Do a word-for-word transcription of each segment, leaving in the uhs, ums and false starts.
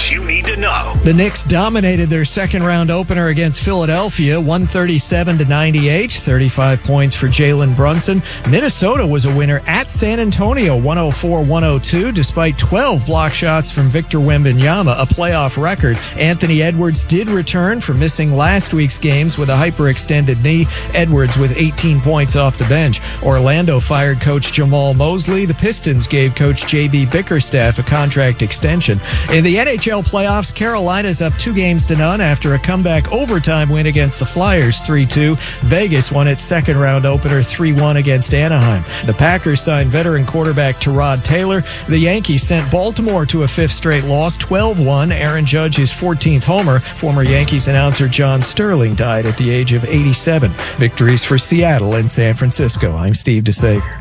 what you need to know. The Knicks dominated their second-round opener against Philadelphia, one thirty-seven to ninety-eight, thirty-five points for Jalen Brunson. Minnesota was a winner at San Antonio, one oh four one oh two, despite twelve block shots from Victor Wembanyama, a playoff record. Anthony Edwards did return from missing last week's games with a hyperextended knee. Edwards with eighteen points off the bench. Orlando fired coach Jamal Mosley. The Pistons gave coach J B Bickerstaff a contract extension. In the N H L playoffs, Carolina's up two games to none after a comeback overtime win against the Flyers three two. Vegas won its second round opener three one against Anaheim. The Packers signed veteran quarterback Tyrod Taylor. The Yankees sent Baltimore to a fifth straight loss, twelve one. Aaron Judge his fourteenth homer. Former Yankees announcer John Sterling died at the age of eighty-seven. Victories for Seattle and San Francisco. I'm Steve DeSager.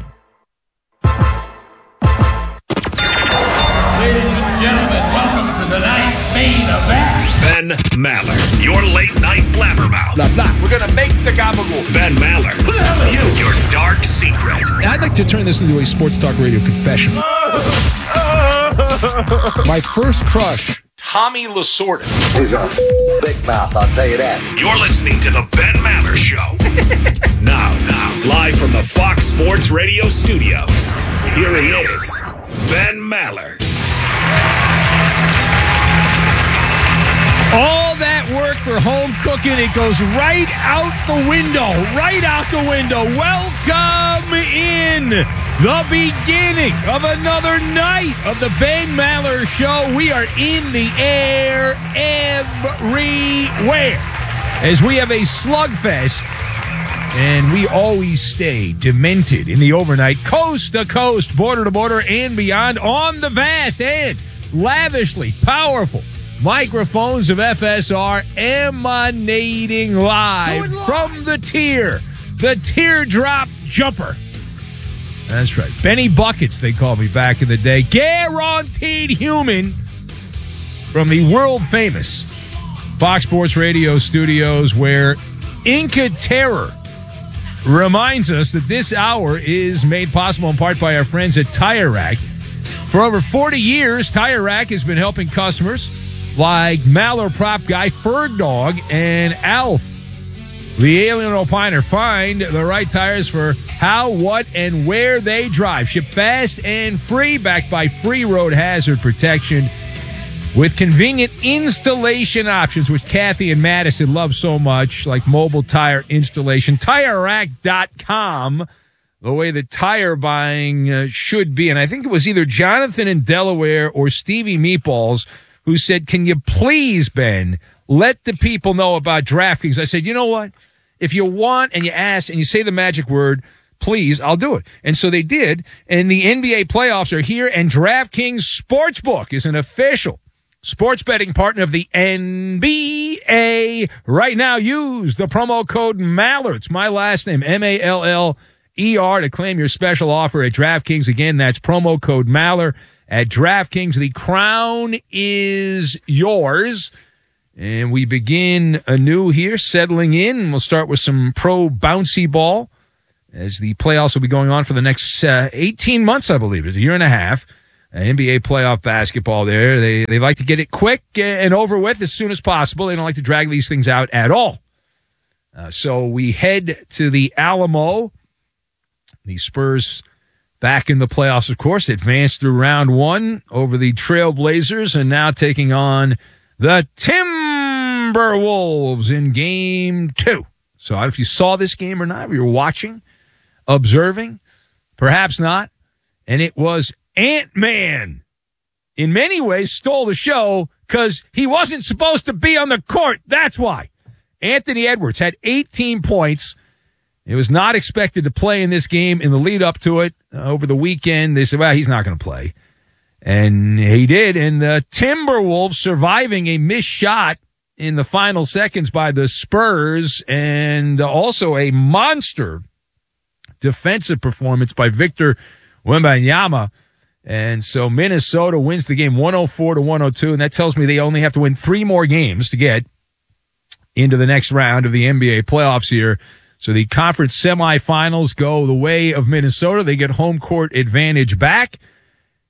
Ladies and gentlemen, welcome to the night's main event. Ben Maller, your late night blabbermouth. Blah, blah. We're going to make the gabagool. Ben Maller. Who the hell are you? Your dark secret. I'd like to turn this into a sports talk radio confession. My first crush, Tommy Lasorda. He's a big mouth, I'll tell you that. You're listening to the Ben Maller Show. now, now, live from the Fox Sports Radio studios. Here he is, Ben Maller. All that work for home cooking, it goes right out the window, right out the window. Welcome in the beginning of another night of the Ben Maller Show. We are in the air everywhere as we have a slugfest, and we always stay demented in the overnight, coast to coast, border to border, and beyond on the vast and lavishly powerful microphones of F S R, emanating live from the tier, the teardrop jumper. That's right. Benny Buckets, they called me back in the day. Guaranteed human from the world famous Fox Sports Radio studios, where Inca Terror reminds us that this hour is made possible in part by our friends at Tire Rack. For over forty years, Tire Rack has been helping customers like Maller Prop Guy, Ferg Dog, and Alf, the Alien Opiner, find the right tires for how, what, and where they drive. Ship fast and free, backed by free road hazard protection with convenient installation options, which Kathy and Madison love so much, like mobile tire installation. Tire Rack dot com, the way that tire buying uh, should be. And I think it was either Jonathan in Delaware or Stevie Meatballs who said, can you please, Ben, let the people know about DraftKings? I said, you know what? If you want and you ask and you say the magic word, please, I'll do it. And so they did. And the N B A playoffs are here, and DraftKings Sportsbook is an official sports betting partner of the N B A. Right now, use the promo code Maller. It's my last name, M A L L E R, to claim your special offer at DraftKings. Again, that's promo code Maller at DraftKings. The crown is yours. And we begin anew here, settling in. We'll start with some pro bouncy ball, as the playoffs will be going on for the next uh, eighteen months, I believe. It's a year and a half. Uh, N B A playoff basketball there. They, they like to get it quick and over with as soon as possible. They don't like to drag these things out at all. Uh, so we head to the Alamo. The Spurs back in the playoffs, of course, advanced through round one over the Trailblazers, and now taking on the Timberwolves in game two. So if you saw this game or not, if you were watching, observing, perhaps not, and it was Ant-Man. In many ways, stole the show because he wasn't supposed to be on the court. That's why. Anthony Edwards had eighteen points. It was not expected to play in this game in the lead up to it. Uh, over the weekend, they said, well, he's not going to play. And he did. And the Timberwolves surviving a missed shot in the final seconds by the Spurs, and also a monster defensive performance by Victor Wembanyama. And so Minnesota wins the game one oh four to one oh two, and that tells me they only have to win three more games to get into the next round of the N B A playoffs here. So the conference semifinals go the way of Minnesota. They get home court advantage back.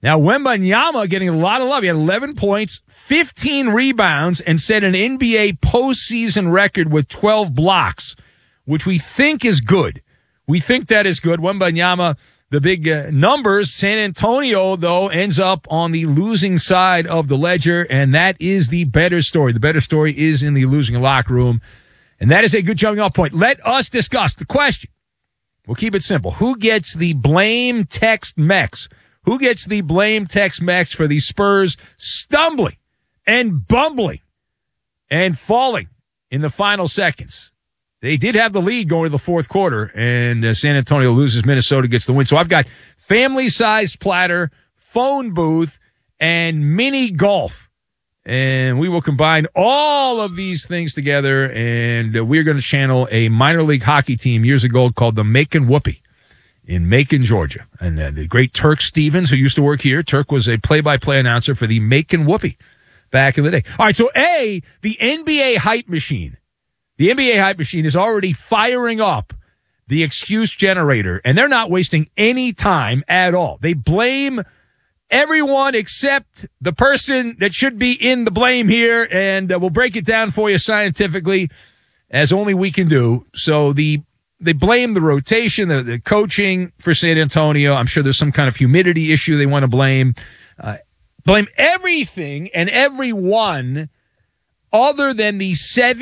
Now, Wembanyama getting a lot of love. He had eleven points, fifteen rebounds, and set an N B A postseason record with twelve blocks, which we think is good. We think that is good. Wembanyama, the big uh, numbers. San Antonio, though, ends up on the losing side of the ledger, and that is the better story. The better story is in the losing locker room, and that is a good jumping off point. Let us discuss the question. We'll keep it simple. Who gets the blame text mex? Who gets the blame Tex-Mex for the Spurs stumbling and bumbling and falling in the final seconds? They did have the lead going to the fourth quarter, and uh, San Antonio loses. Minnesota gets the win. So I've got family-sized platter, phone booth, and mini golf. And we will combine all of these things together, and uh, we're going to channel a minor league hockey team years ago called the Macon Whoopie in Macon, Georgia. And uh, the great Turk Stevens, who used to work here. Turk was a play-by-play announcer for the Macon Whoopie back in the day. All right, so A, the N B A hype machine. The N B A hype machine is already firing up the excuse generator, and they're not wasting any time at all. They blame everyone except the person that should be in the blame here, and uh, we'll break it down for you scientifically as only we can do. So the They blame the rotation, the, the coaching for San Antonio. I'm sure there's some kind of humidity issue they want to blame. Uh, blame everything and everyone other than the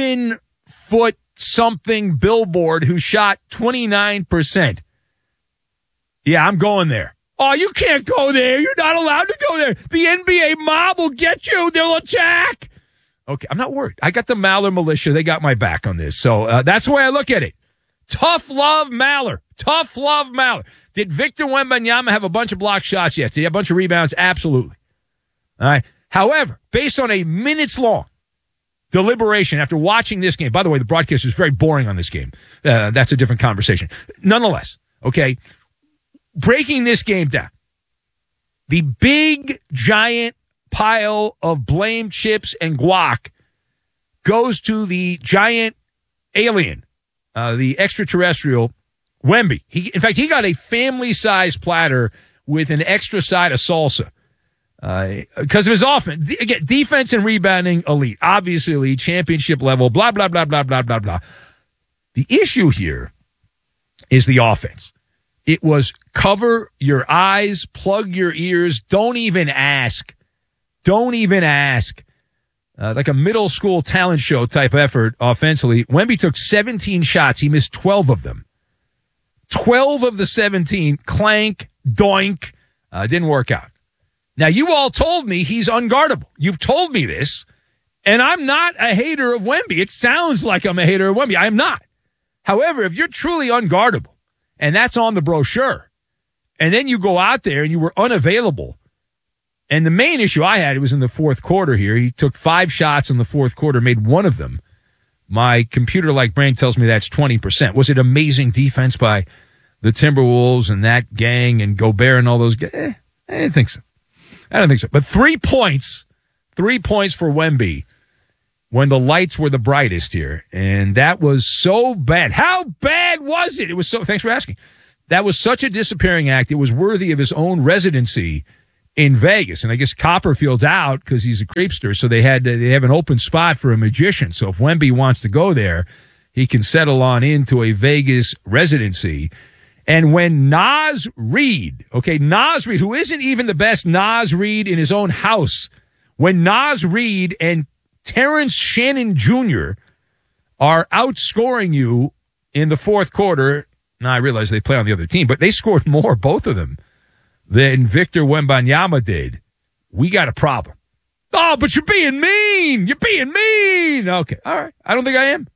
seven-foot-something billboard who shot twenty-nine percent. Yeah, I'm going there. Oh, you can't go there. You're not allowed to go there. The N B A mob will get you. They'll attack. Okay, I'm not worried. I got the Maller militia. They got my back on this. So uh, that's the way I look at it. Tough love, Maller. Tough love, Maller. Did Victor Wembanyama have a bunch of block shots? Yes. Did he have a bunch of rebounds? Absolutely. All right. However, based on a minutes-long deliberation after watching this game, by the way, the broadcast is very boring on this game. Uh, that's a different conversation. Nonetheless, okay, breaking this game down, the big, giant pile of blame chips and guac goes to the giant alien, Uh, the extraterrestrial, Wemby. He, in fact, he got a family-sized platter with an extra side of salsa uh, because of his offense. De- again, defense and rebounding, elite. Obviously, elite, championship level, blah, blah, blah, blah, blah, blah, blah. The issue here is the offense. It was cover your eyes, plug your ears, don't even ask. Don't even ask. Uh, like a middle school talent show type effort offensively. Wemby took seventeen shots. He missed twelve of them. twelve of the seventeen, clank, doink, uh, didn't work out. Now, you all told me he's unguardable. You've told me this, and I'm not a hater of Wemby. It sounds like I'm a hater of Wemby. I am not. However, if you're truly unguardable, and that's on the brochure, and then you go out there and you were unavailable, and the main issue I had, it was in the fourth quarter here. He took five shots in the fourth quarter, made one of them. My computer-like brain tells me that's twenty percent. Was it amazing defense by the Timberwolves and that gang and Gobert and all those guys? Eh, I didn't think so. I don't think so. But three points, three points for Wemby when the lights were the brightest here. And that was so bad. How bad was it? It was so, thanks for asking. That was such a disappearing act. It was worthy of his own residency in Vegas. And I guess Copperfield's out because he's a creepster, so they had they have an open spot for a magician. So if Wemby wants to go there, he can settle on into a Vegas residency. And when Naz Reid, okay, Naz Reid, who isn't even the best Naz Reid in his own house, when Naz Reid and Terrence Shannon Junior are outscoring you in the fourth quarter, now I realize they play on the other team, but they scored more, both of them, than Victor Wembanyama did. We got a problem. Oh, but you're being mean. You're being mean. Okay. All right. I don't think I am.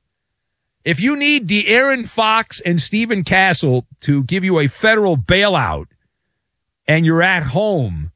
If you need De'Aaron Fox and Stephen Castle to give you a federal bailout and you're at home,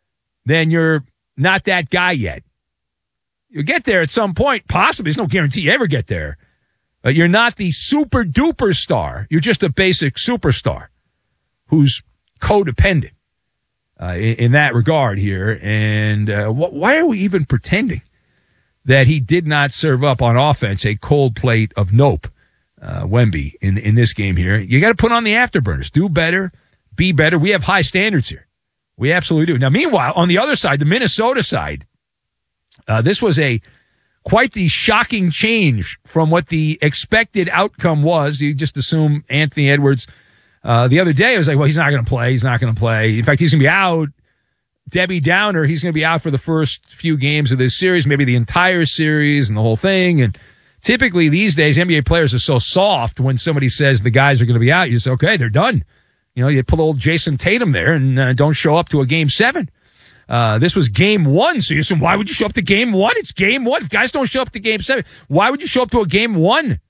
then you're not that guy yet. You'll get there at some point. Possibly. There's no guarantee you ever get there. But you're not the super duper star. You're just a basic superstar who's codependent. Uh, in, in that regard here. And uh, wh- why are we even pretending that he did not serve up on offense a cold plate of nope, uh, Wemby, in, in this game here? You got to put on the afterburners. Do better. Be better. We have high standards here. We absolutely do. Now, meanwhile, on the other side, the Minnesota side, uh, this was a quite the shocking change from what the expected outcome was. You just assume Anthony Edwards. Uh, the other day, I was like, well, he's not going to play. He's not going to play. In fact, he's going to be out. Debbie Downer, he's going to be out for the first few games of this series, maybe the entire series and the whole thing. And typically these days, N B A players are so soft when somebody says the guys are going to be out. You say, okay, they're done. You know, you pull old Jason Tatum there and uh, don't show up to a game seven. Uh, this was game one. So you assume, why would you show up to game one? It's game one. If guys don't show up to game seven, why would you show up to a game one?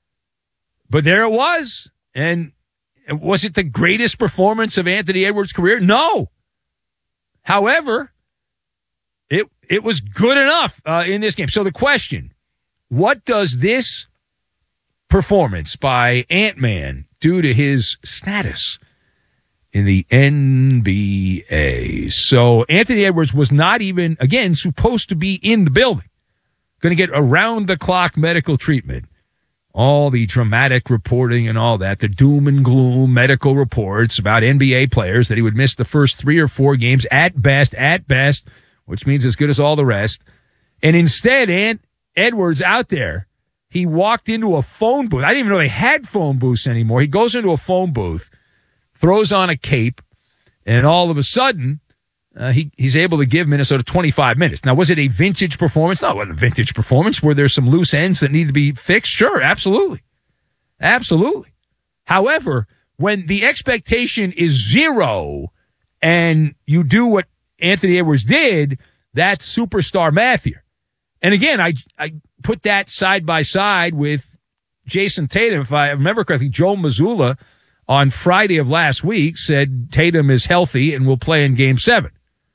But there it was. And was it the greatest performance of Anthony Edwards' career? No. However, it it was good enough uh, in this game. So the question, what does this performance by Ant-Man do to his status in the N B A? So Anthony Edwards was not even, again, supposed to be in the building. Going to get around-the-clock medical treatment. All the dramatic reporting and all that, the doom and gloom medical reports about N B A players that he would miss the first three or four games at best, at best, which means as good as all the rest. And instead, Ant Edwards out there, he walked into a phone booth. I didn't even know they had phone booths anymore. He goes into a phone booth, throws on a cape, and all of a sudden, uh, he, he's able to give Minnesota twenty-five minutes. Now, was it a vintage performance? No, it wasn't a vintage performance. Were there some loose ends that need to be fixed? Sure, absolutely. Absolutely. However, when the expectation is zero and you do what Anthony Edwards did, that's superstar math here. And again, I, I put that side by side with Jason Tatum. If I remember correctly, Joe Mazzulla on Friday of last week said Tatum is healthy and will play in game seven.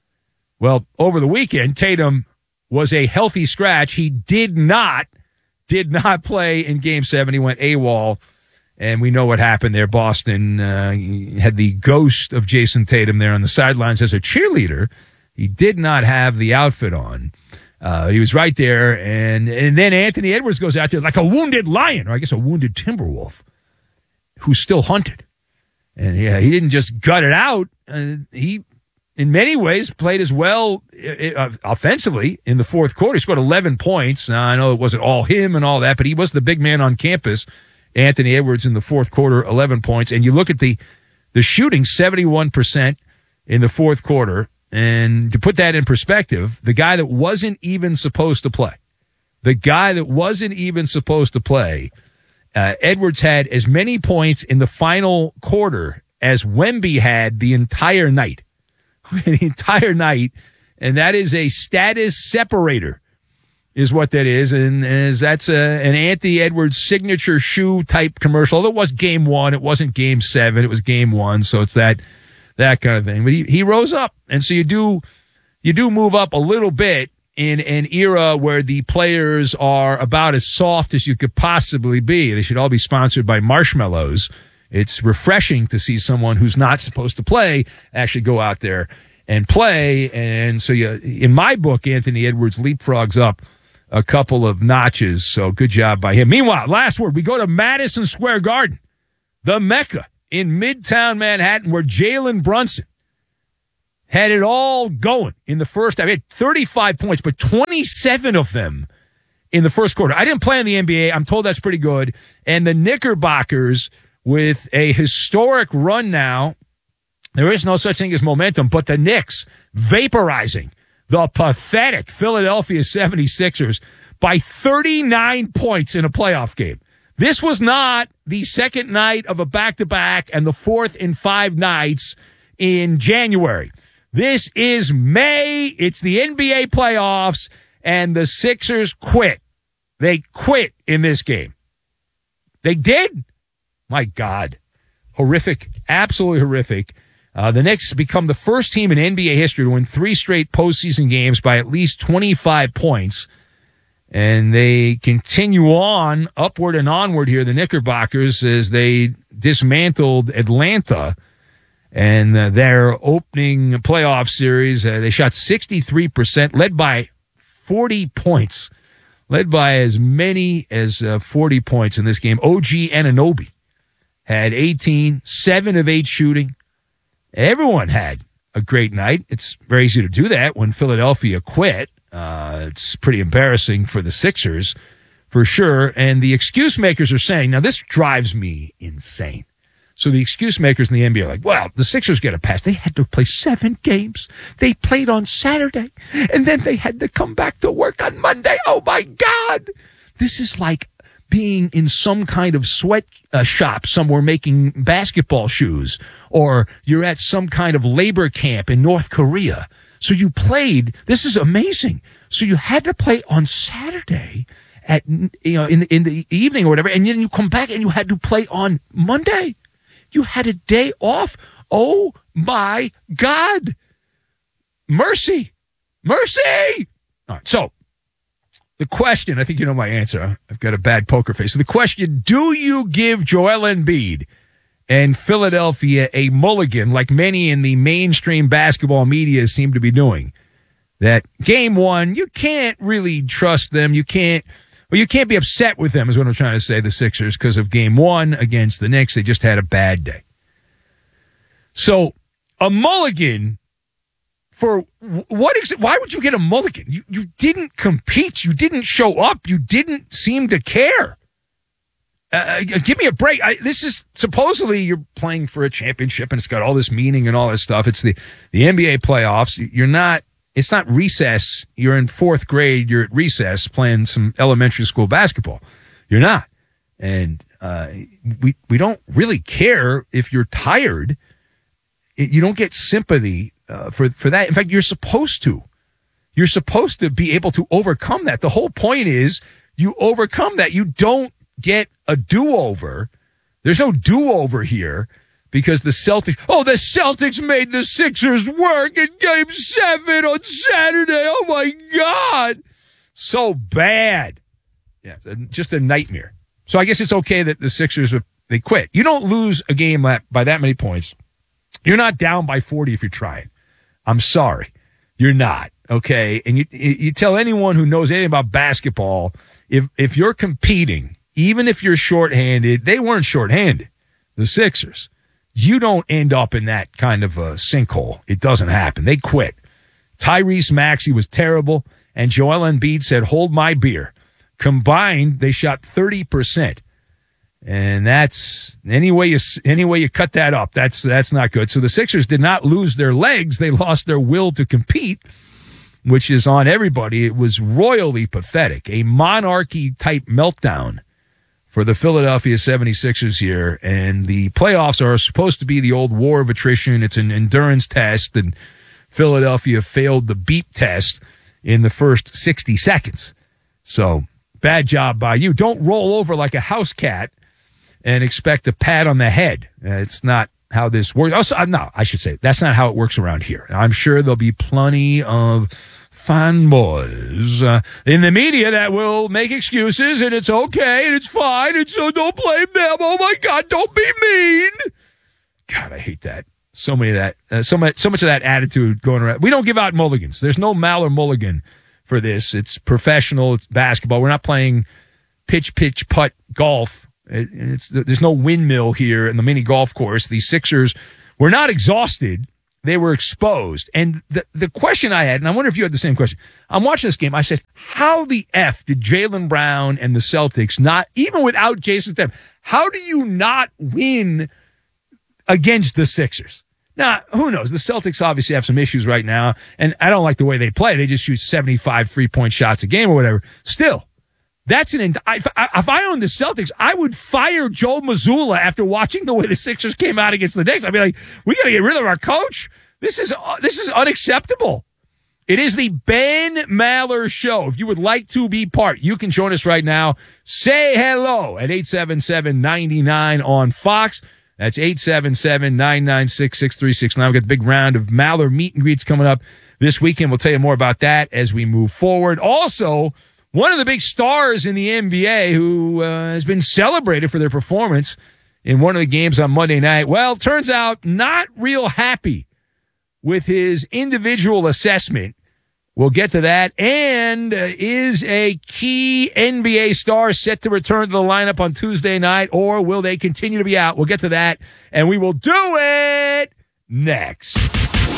Well, over the weekend, Tatum was a healthy scratch. He did not, did not play in game seven. He went AWOL, and we know what happened there. Boston uh, had the ghost of Jason Tatum there on the sidelines as a cheerleader. He did not have the outfit on. Uh, he was right there, and, and then Anthony Edwards goes out there like a wounded lion, or I guess a wounded timber wolf, who's still hunted. And yeah, he didn't just gut it out. Uh, he, in many ways, played as well uh, offensively in the fourth quarter. He scored eleven points. Now, I know it wasn't all him and all that, but he was the big man on campus. Anthony Edwards in the fourth quarter, eleven points. And you look at the, the shooting, seventy-one percent in the fourth quarter. And to put that in perspective, the guy that wasn't even supposed to play, the guy that wasn't even supposed to play, uh, Edwards had as many points in the final quarter as Wemby had the entire night. the entire night. And that is a status separator is what that is. And as that's a, an Anthony Edwards signature shoe type commercial. It was game one. It wasn't game seven. It was game one. So it's that, that kind of thing. But he, he rose up. And so you do, you do move up a little bit in an era where the players are about as soft as you could possibly be. They should all be sponsored by Marshmallows. It's refreshing to see someone who's not supposed to play actually go out there and play. And so you, in my book, Anthony Edwards leapfrogs up a couple of notches. So good job by him. Meanwhile, last word, we go to Madison Square Garden, the Mecca in Midtown Manhattan, where Jalen Brunson had it all going in the first half. He had thirty-five points, but twenty-seven of them in the first quarter. I didn't play in the N B A. I'm told that's pretty good. And the Knickerbockers, with a historic run now, there is no such thing as momentum, but the Knicks vaporizing the pathetic Philadelphia seventy-sixers by thirty-nine points in a playoff game. This was not the second night of a back-to-back and the fourth in five nights in January. This is May. It's the N B A playoffs, and the Sixers quit. They quit in this game. They did. My God. Horrific. Absolutely horrific. Uh, the Knicks become the first team in N B A history to win three straight postseason games by at least twenty-five points. And they continue on upward and onward here, the Knickerbockers, as they dismantled Atlanta. And uh, their opening playoff series, uh, they shot sixty-three percent, led by forty points. Led by as many as uh, forty points in this game. O G Anunoby had eighteen, seven of eight shooting. Everyone had a great night. It's very easy to do that when Philadelphia quit. Uh, it's pretty embarrassing for the Sixers, for sure. And the excuse makers are saying, now this drives me insane. So the excuse makers in the N B A are like, well, the Sixers get a pass. They had to play seven games. They played on Saturday, and then they had to come back to work on Monday. Oh, my God. This is like being in some kind of sweat uh, shop somewhere making basketball shoes, or you're at some kind of labor camp in North Korea. So you played. This is amazing. So you had to play on Saturday at, you know, in the, in the evening or whatever, and then you come back and you had to play on Monday. You had a day off. Oh, my God. Mercy. Mercy. All right. So the question, I think you know my answer. I've got a bad poker face. So the question, do you give Joel Embiid and Philadelphia a mulligan like many in the mainstream basketball media seem to be doing? That game one, you can't really trust them. You can't. Well, you can't be upset with them is what I'm trying to say, the Sixers, because of game one against the Knicks. They just had a bad day. So a mulligan for what? Ex- why would you get a mulligan? You, you didn't compete. You didn't show up. You didn't seem to care. Uh, give me a break. I, this is supposedly you're playing for a championship and it's got all this meaning and all this stuff. It's the, the N B A playoffs. You're not. It's not recess. You're in fourth grade. You're at recess playing some elementary school basketball. You're not. And uh, we we don't really care if you're tired. You don't get sympathy uh, for, for that. In fact, you're supposed to. You're supposed to be able to overcome that. The whole point is you overcome that. You don't get a do-over. There's no do-over here. Because the Celtics, oh, the Celtics made the Sixers work in game seven on Saturday. Oh, my God. So bad. Yeah, just a nightmare. So I guess it's okay that the Sixers, they quit. You don't lose a game by that many points. You're not down by forty if you're trying. I'm sorry. You're not, okay? And you you tell anyone who knows anything about basketball, if if you're competing, even if you're shorthanded, they weren't shorthanded, the Sixers. You don't end up in that kind of a sinkhole. It doesn't happen. They quit. Tyrese Maxey was terrible, and Joel Embiid said, hold my beer. Combined, they shot thirty percent. And that's, any way you, any way you cut that up, that's, that's not good. So the Sixers did not lose their legs. They lost their will to compete, which is on everybody. It was royally pathetic. A monarchy-type meltdown for the Philadelphia seventy-sixers here, and the playoffs are supposed to be the old war of attrition. It's an endurance test, and Philadelphia failed the beep test in the first sixty seconds. So, bad job by you. Don't roll over like a house cat and expect a pat on the head. Uh, it's not how this works. Also, no, I should say, that's not how it works around here. I'm sure there'll be plenty of fanboys uh, in the media that will make excuses, and it's okay, and it's fine, and so don't blame them. Oh, my God, don't be mean. God, I hate that. So many of that, uh, so much, so much of that attitude going around. We don't give out mulligans. There's no Maller mulligan for this. It's professional. It's basketball. We're not playing pitch, pitch, putt golf. It, it's there's no windmill here in the mini golf course. The Sixers were not exhausted. They were exposed. And the, the question I had, and I wonder if you had the same question. I'm watching this game. I said, how the F did Jaylen Brown and the Celtics not, even without Jason Tatum, how do you not win against the Sixers? Now, who knows? The Celtics obviously have some issues right now, and I don't like the way they play. They just shoot seventy-five three-point shots a game or whatever. Still, that's an. If I owned the Celtics, I would fire Joe Mazzulla after watching the way the Sixers came out against the Knicks. I'd be like, we got to get rid of our coach. This is this is unacceptable. It is the Ben Maller Show. If you would like to be part, you can join us right now. Say hello at eight seven seven, nine nine on Fox. That's eight seven seven, nine nine six, six three six nine. We've got the big round of Maller meet and greets coming up this weekend. We'll tell you more about that as we move forward. Also, one of the big stars in the N B A who uh, has been celebrated for their performance in one of the games on Monday night, well, turns out not real happy with his individual assessment. We'll get to that. And uh, is a key N B A star set to return to the lineup on Tuesday night, or will they continue to be out? We'll get to that, and we will do it next.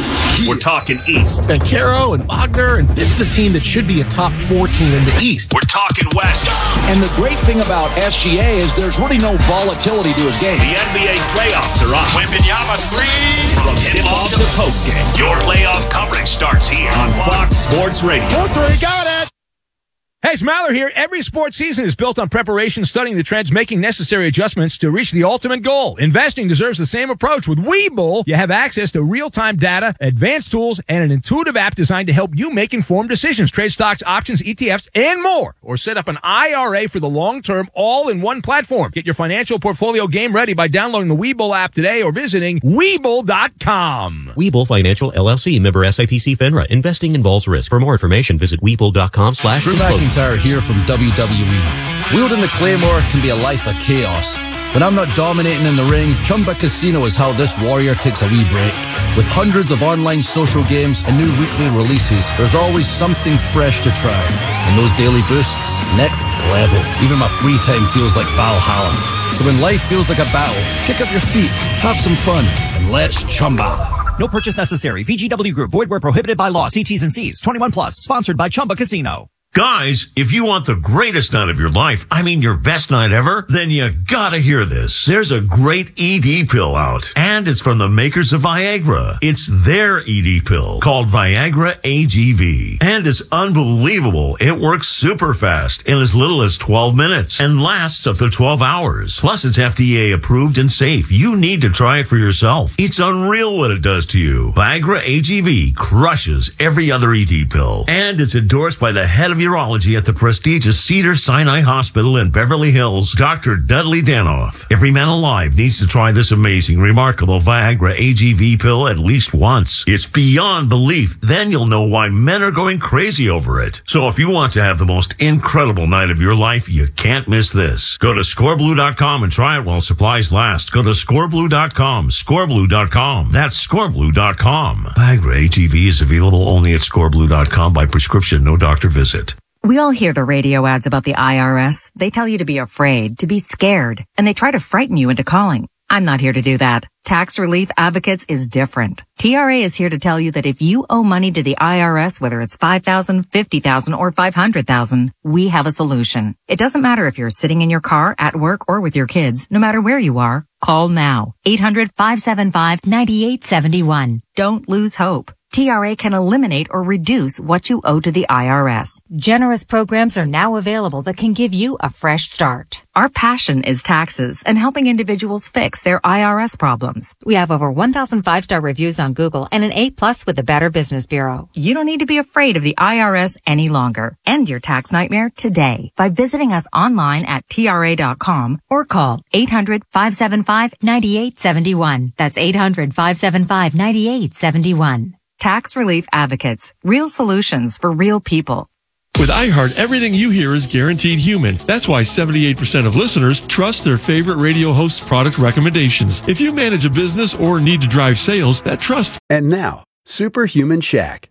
We're talking East. Caro and Wagner, and this is a team that should be a top four team in the East. We're talking West. And the great thing about S G A is there's really no volatility to his game. The N B A playoffs are on. Wembanyama three. From tip-off to postgame, your playoff coverage starts here on Fox Sports Radio. Three, got it. Hey, it's Maller here. Every sports season is built on preparation, studying the trends, making necessary adjustments to reach the ultimate goal. Investing deserves the same approach. With Webull, you have access to real-time data, advanced tools, and an intuitive app designed to help you make informed decisions. Trade stocks, options, E T Fs, and more. Or set up an I R A for the long term, all in one platform. Get your financial portfolio game ready by downloading the Webull app today or visiting Webull dot com. Webull Financial, L L C, member S I P C FINRA. Investing involves risk. For more information, visit Webull dot com slash disclosure. McIntyre here from W W E. Wielding the Claymore can be a life of chaos. When I'm not dominating in the ring, Chumba Casino is how this warrior takes a wee break. With hundreds of online social games and new weekly releases, there's always something fresh to try. And those daily boosts, next level. Even my free time feels like Valhalla. So when life feels like a battle, kick up your feet, have some fun, and let's Chumba. No purchase necessary. V G W Group. Void where prohibited by law. See T's and C's. twenty-one plus. Sponsored by Chumba Casino. Guys, if you want the greatest night of your life, I mean your best night ever, then you gotta hear this. There's a great E D pill out, and it's from the makers of Viagra. It's their E D pill called Viagra A G V, and it's unbelievable. It works super fast in as little as twelve minutes and lasts up to twelve hours. Plus, it's F D A approved and safe. You need to try it for yourself. It's unreal what it does to you. Viagra A G V crushes every other E D pill, and it's endorsed by the head of urology at the prestigious Cedars-Sinai Hospital in Beverly Hills, Doctor Dudley Danoff. Every man alive needs to try this amazing, remarkable Viagra A G V pill at least once. It's beyond belief. Then you'll know why men are going crazy over it. So if you want to have the most incredible night of your life, you can't miss this. Go to score blue dot com and try it while supplies last. Go to score blue dot com, score blue dot com. That's score blue dot com. Viagra A G V is available only at score blue dot com by prescription, no doctor visit. We all hear the radio ads about the I R S. They tell you to be afraid, to be scared, and they try to frighten you into calling. I'm not here to do that. Tax Relief Advocates is different. T R A is here to tell you that if you owe money to the I R S, whether it's five thousand dollars, fifty thousand dollars, or five hundred thousand dollars, we have a solution. It doesn't matter if you're sitting in your car, at work, or with your kids. No matter where you are, call now. eight hundred, five seven five, nine eight seven one. Don't lose hope. T R A can eliminate or reduce what you owe to the I R S. Generous programs are now available that can give you a fresh start. Our passion is taxes and helping individuals fix their I R S problems. We have over one thousand five-star reviews on Google and an A plus with the Better Business Bureau. You don't need to be afraid of the I R S any longer. End your tax nightmare today by visiting us online at T R A dot com or call eight hundred, five seven five, nine eight seven one. That's eight hundred, five seven five, nine eight seven one. Tax Relief Advocates. Real solutions for real people. With iHeart, everything you hear is guaranteed human. That's why seventy-eight percent of listeners trust their favorite radio host's product recommendations. If you manage a business or need to drive sales, that trust. And now, Superhuman Shaq.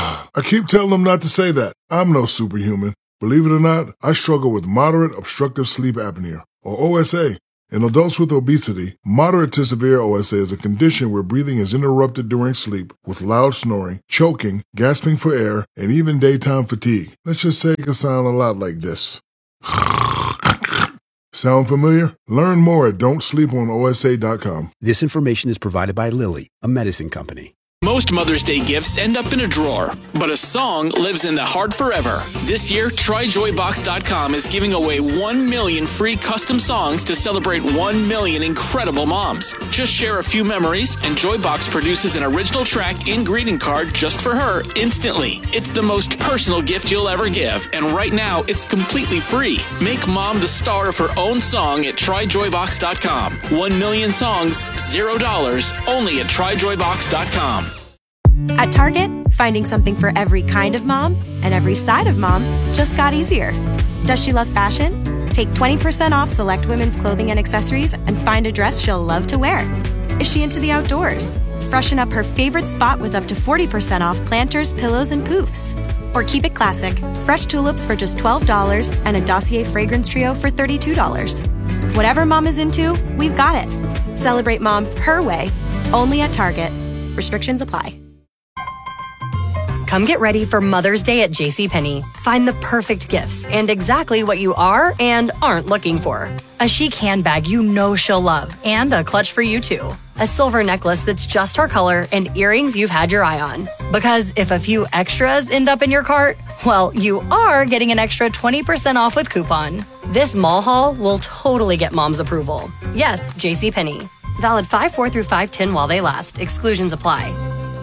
I keep telling them not to say that. I'm no superhuman. Believe it or not, I struggle with moderate obstructive sleep apnea, or O S A. In adults with obesity, moderate to severe O S A is a condition where breathing is interrupted during sleep with loud snoring, choking, gasping for air, and even daytime fatigue. Let's just say it can sound a lot like this. Sound familiar? Learn more at don't sleep on O S A dot com. This information is provided by Lilly, a medicine company. Most Mother's Day gifts end up in a drawer, but a song lives in the heart forever. This year, try joy box dot com is giving away one million free custom songs to celebrate one million incredible moms. Just share a few memories, and Joybox produces an original track and greeting card just for her instantly. It's the most personal gift you'll ever give, and right now, it's completely free. Make mom the star of her own song at try joy box dot com. One million songs, zero dollars, only at try joy box dot com. At Target, finding something for every kind of mom and every side of mom just got easier. Does she love fashion? Take twenty percent off select women's clothing and accessories and find a dress she'll love to wear. Is she into the outdoors? Freshen up her favorite spot with up to forty percent off planters, pillows, and poofs. Or keep it classic, fresh tulips for just twelve dollars and a Dossier fragrance trio for thirty-two dollars. Whatever mom is into, we've got it. Celebrate mom her way, only at Target. Restrictions apply. Come get ready for Mother's Day at JCPenney. Find the perfect gifts and exactly what you are and aren't looking for. A chic handbag you know she'll love, and a clutch for you too. A silver necklace that's just her color, and earrings you've had your eye on. Because if a few extras end up in your cart, well, you are getting an extra twenty percent off with coupon. This mall haul will totally get mom's approval. Yes, JCPenney. Valid five four through five ten while they last. Exclusions apply.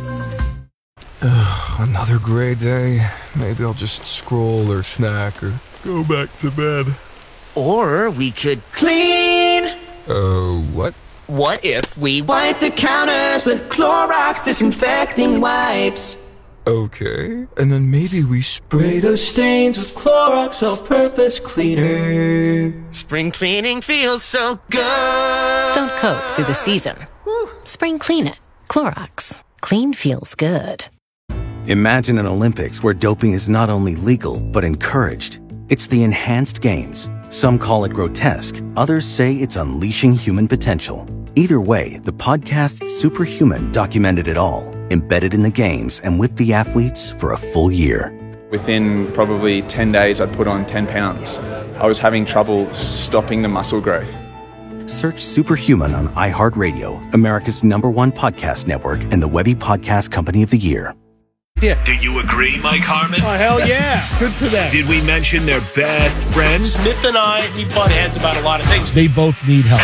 Ugh, another gray day. Maybe I'll just scroll or snack or go back to bed. Or we could clean. Uh, what? What if we wipe the counters with Clorox disinfecting wipes? Okay, and then maybe we spray those stains with Clorox all-purpose cleaner. Spring cleaning feels so good. Don't coat through the season. Woo. Spring clean it. Clorox. Clean feels good. Imagine an Olympics where doping is not only legal, but encouraged. It's the enhanced games. Some call it grotesque. Others say it's unleashing human potential. Either way, the podcast Superhuman documented it all, embedded in the games and with the athletes for a full year. Within probably ten days, I'd put on ten pounds. I was having trouble stopping the muscle growth. Search Superhuman on iHeartRadio, America's number one podcast network and the Webby Podcast Company of the Year. Yeah. Do you agree, Mike Harmon? Oh, hell yeah. Good for them. Did we mention they're best friends? Smith and I, we butt heads about a lot of things. They both need help.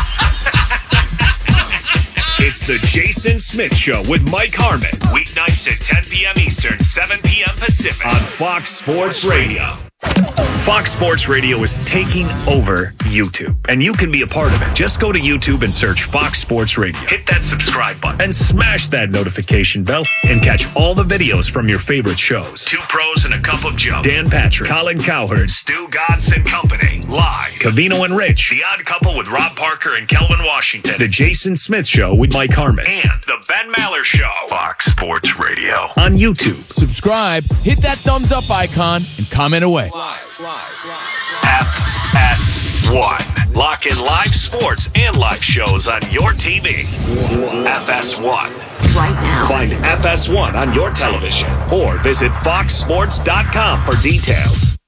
It's the Jason Smith Show with Mike Harmon. Weeknights at ten p.m. Eastern, seven p.m. Pacific on Fox Sports Radio. Fox Sports Radio is taking over YouTube, and you can be a part of it. Just go to YouTube and search Fox Sports Radio. Hit that subscribe button and smash that notification bell and catch all the videos from your favorite shows. Two Pros and a Cup of Joe. Dan Patrick, Colin Cowherd, Stu Godson and Company. Live. Cavino and Rich. The Odd Couple with Rob Parker and Kelvin Washington. The Jason Smith Show with Mike Harmon. And The Ben Maller Show. Fox Sports Radio. On YouTube. Subscribe, hit that thumbs up icon, and comment away. Live, live, live. F S one. Lock in live sports and live shows on your T V. F S one. Right now. Find F S one on your television or visit fox sports dot com for details.